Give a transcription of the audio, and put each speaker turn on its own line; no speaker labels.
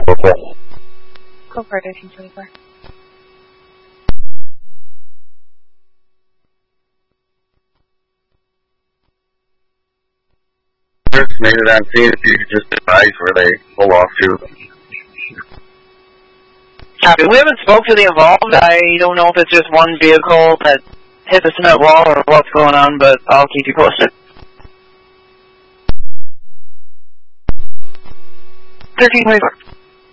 Go for it, 1324.
Just made it on scene if you could just advise where they pull off to.
Copy. We haven't spoke to the involved. I don't know if it's just one vehicle that hit the cement wall or what's going on, but I'll keep you posted. 1324.